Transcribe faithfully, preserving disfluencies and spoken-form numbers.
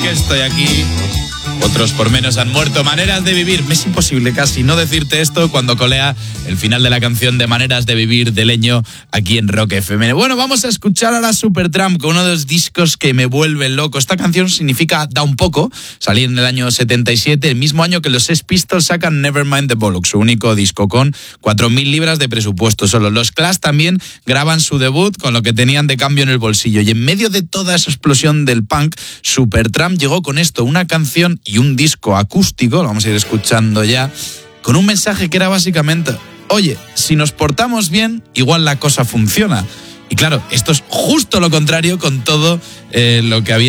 que estoy aquí. Otros por menos han muerto. Maneras de vivir. Me es imposible casi no decirte esto cuando colea el final de la canción de Maneras de Vivir de Leño aquí en Rock F M. Bueno, vamos a escuchar ahora Supertramp con uno de los discos que me vuelven loco. Esta canción significa Da un poco. Salí en el año setenta y siete, el mismo año que los Sex Pistols sacan Nevermind the Bollocks, su único disco con cuatro mil libras de presupuesto solo. Los Clash también graban su debut con lo que tenían de cambio en el bolsillo. Y en medio de toda esa explosión del punk, Supertramp llegó con esto, una canción y un disco acústico, lo vamos a ir escuchando ya, con un mensaje que era básicamente: oye, si nos portamos bien, igual la cosa funciona. Y claro, esto es justo lo contrario con todo eh, lo que había